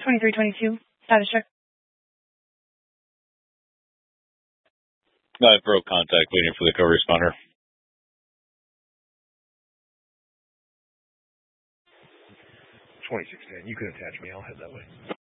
2322, status check. I broke contact, waiting for the co-responder. 2610, you can attach me. I'll head that way.